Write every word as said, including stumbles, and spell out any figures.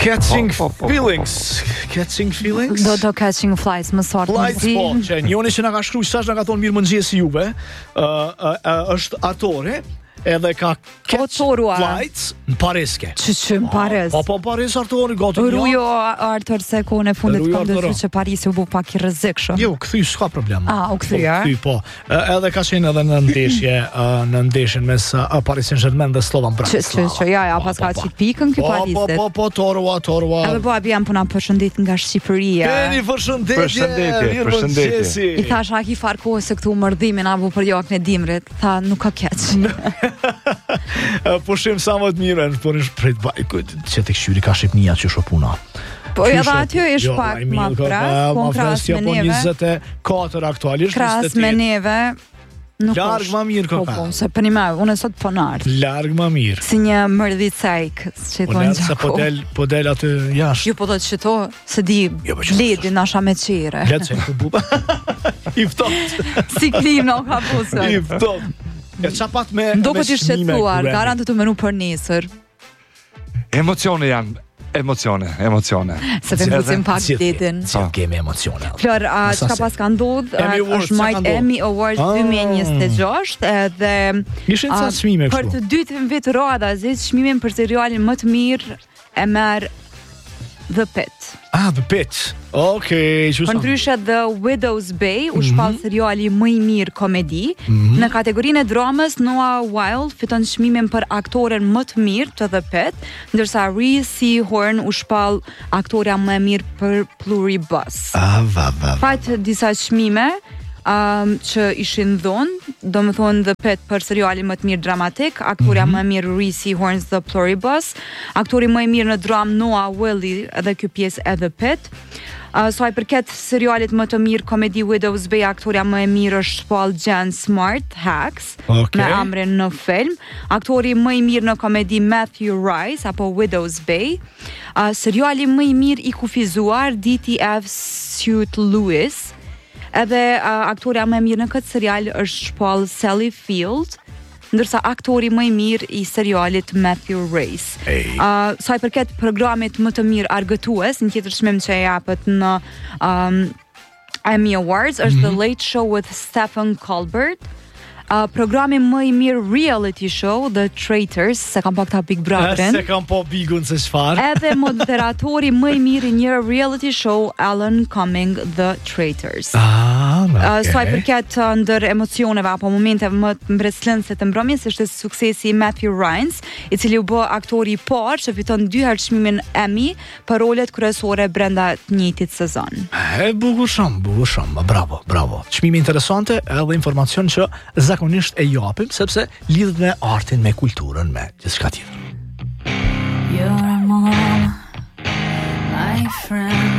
Catching feelings. Catching feelings? Do do catching flights më sot. Flights, po, që njoni që na ka shkruaj sash na ka thonë mirë mëngjes juve. Ë uh, uh, është atore edhe ka catch flights në Pareske. Që që në Paris? Po, po, Paris artori, gati një. Rujo Artur se kone fundit kam dëshu që Paris u bu pak i rrezikshëm. Jo, këthy, s'ka problem. Ah, u këthy, ja? Këthy, po. Edhe ka qenë edhe në ndeshje, në ndeshjen mes Paris Saint-Germain dhe Slovan Bratislava. Që, që, ja, ja, pas ka qit pikën ky Parisit. Po, po, po, torua, torua. Edhe po, abi jam puna përshëndet nga Shqipëria. Keni përshëndetje, mirë përshëndetje. I thash Aki Farko se këtu mërdhimin apo për jokën e dimrit, tha nuk ka keq. Po shem sa më të mirë, po në shpret baj, që të këshyri ka Shqipnia që shë puna. Po edhe aty është pak ma pras, po kras me neve. njëzet e katër aktualisht. Kras me neve. Larg ma mirë ka. Po, po, se për një me, unë e sot po nartë. Larg ma mirë. Si një mërdhicajk, që po tonë gjako. Po del, po del aty jashtë. Ju po do të qëto, se di, ledi nasha me qire. Letë që në buba. I ftot. Si klim në ka pusër. I ftot. Ja, qapat me do po t'i shqetësuar, garantë të menu për nesër. Emocione janë, emocione, emocione. Se të mbucim pak ditin. Cilë kemi emocione. Flor, qka pas ka ndodh, është majt Emmy Awards dy mijë e njëzet e gjashtë, edhe ishin ca çmime kështu. Për të dytën vit rrada, zis çmimin për serialin më të mirë e merr The Pit. Ah, The Pit. Okej, okay, për ndryshe The Widow's Bay u shpall mm -hmm. seriali më i mirë komedi. Mm -hmm. Në kategorinë e dramës, Noah Wilde fiton çmimin për aktoren më të mirë të The Pit, ndërsa Rhea Horn u shpall aktoreja më e mirë për Pluribus. Ah, va, va. Fat disa çmime Um, që ishin dhonë, do më thonë The Pit për serialin më të mirë dramatik, aktoria mm -hmm. më e mirë Rhea Horn The Pluribus, aktori më e mirë në dram Noah Wiley edhe kjo pjesë e The Pit. Uh, so ai përket serialit më të mirë komedi Widow's Bay, aktoria më e mirë është shpall Jen Smart, Hacks, okay. me amrin në film. Aktori më i mirë në komedi Matthew Rice apo Widow's Bay. Uh, seriali më i mirë i kufizuar D T F Suit Lewis. Edhe uh, aktoria më e mirë në këtë serial është shpall Sally Field, ndërsa aktori më i mirë i serialit Matthew Race. Hey. Uh, sa i përket programit më të mirë argëtues, një tjetër çmim që e japet në um, Emmy Awards është mm-hmm. The Late Show with Stephen Colbert. Uh, programi më i mirë reality show The Traitors, se kam pak ta Big Brotherin. Se kam po bigun se çfarë. Edhe moderatori më i mirë i një reality show Alan Cumming The Traitors. Ah, okay. uh, Sa i përket uh, ndër emocioneve apo momente më mbretëslënëse të mbrëmjes është suksesi i Matthew Rhines, i cili u bë aktori i parë që fiton dy herë çmimin Emmy për rolet kryesore brenda të njëjtit sezon. E bukur shumë, bukur shumë. Bravo, bravo. Çmimi interesante edhe informacion që zakonisht e japim sepse lidhet me artin, me kulturën, me gjithçka tjetër.